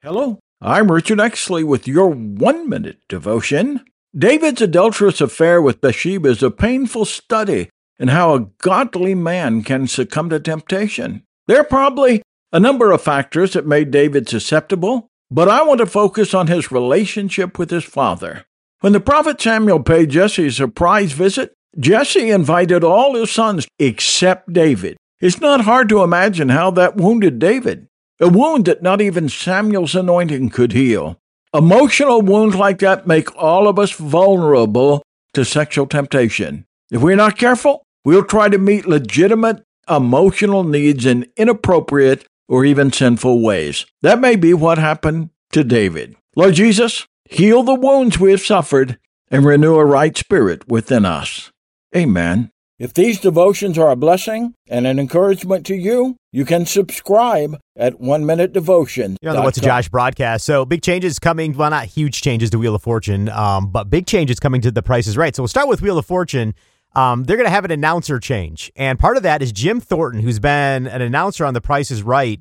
Hello, I'm Richard Exley with your 1-minute devotion. David's adulterous affair with Bathsheba is a painful study in how a godly man can succumb to temptation. There are probably a number of factors that made David susceptible, but I want to focus on his relationship with his father. When the prophet Samuel paid Jesse a surprise visit, Jesse invited all his sons except David. It's not hard to imagine how that wounded David. A wound that not even Samuel's anointing could heal. Emotional wounds like that make all of us vulnerable to sexual temptation. If we're not careful, we'll try to meet legitimate emotional needs in inappropriate or even sinful ways. That may be what happened to David. Lord Jesus, heal the wounds we have suffered and renew a right spirit within us. Amen. If these devotions are a blessing and an encouragement to you, you can subscribe at 1Minute Devotion. You're on the What's a Josh broadcast. So big changes coming, well, not huge changes to Wheel of Fortune, but big changes coming to The Price is Right. So we'll start with Wheel of Fortune. They're going to have an announcer change. And part of that is Jim Thornton, who's been an announcer on The Price is Right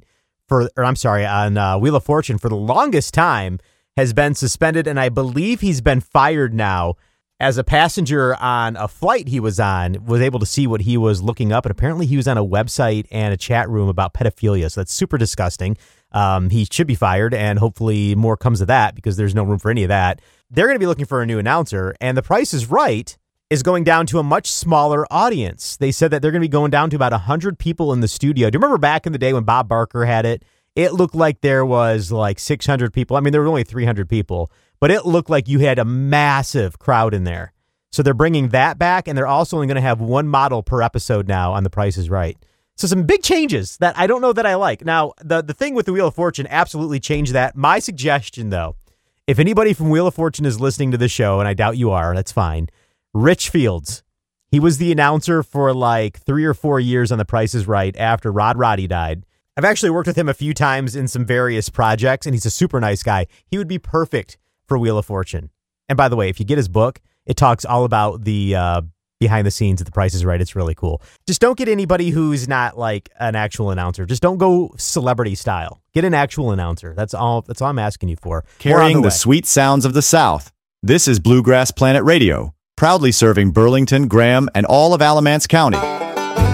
on Wheel of Fortune for the longest time, has been suspended. And I believe he's been fired now. As a passenger on a flight he was on, was able to see what he was looking up. And apparently he was on a website and a chat room about pedophilia. So that's super disgusting. He should be fired, and hopefully more comes of that because there's no room for any of that. They're going to be looking for a new announcer, and The Price is Right is going down to a much smaller audience. They said that they're going to be going down to about 100 people in the studio. Do you remember back in the day when Bob Barker had it? It looked like there was like 600 people. I mean, there were only 300 people, but it looked like you had a massive crowd in there. So they're bringing that back, and they're also only going to have one model per episode now on The Price is Right. So some big changes that I don't know that I like. Now, the thing with the Wheel of Fortune absolutely changed that. My suggestion, though, if anybody from Wheel of Fortune is listening to the show, and I doubt you are, that's fine, Rich Fields. He was the announcer for like 3 or 4 years on The Price is Right after Rod Roddy died. I've actually worked with him a few times in some various projects, and he's a super nice guy. He would be perfect for Wheel of Fortune. And by the way, if you get his book, it talks all about the behind the scenes of The Price is Right. It's really cool. Just don't get anybody who's not like an actual announcer. Just don't go celebrity style. Get an actual announcer. That's all I'm asking you for. Carrying the sweet sounds of the South. This is Bluegrass Planet Radio, proudly serving Burlington, Graham, and all of Alamance County.